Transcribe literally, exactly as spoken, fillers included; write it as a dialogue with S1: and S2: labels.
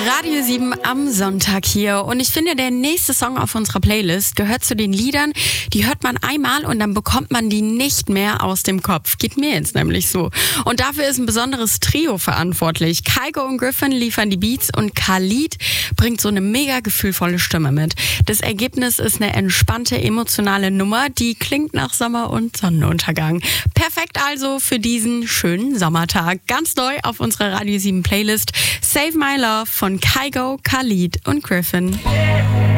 S1: Radio sieben am Sonntag hier und ich finde, der nächste Song auf unserer Playlist gehört zu den Liedern, die hört man einmal und dann bekommt man die nicht mehr aus dem Kopf. Geht mir jetzt nämlich so. Und dafür ist ein besonderes Trio verantwortlich. Kygo und Griffin liefern die Beats und Khalid bringt so eine mega gefühlvolle Stimme mit. Das Ergebnis ist eine entspannte, emotionale Nummer, die klingt nach Sommer und Sonnenuntergang. Perfekt also für diesen schönen Sommertag. Ganz neu auf unserer Radio sieben Playlist Save My Love von Kygo, Khalid und Griffin.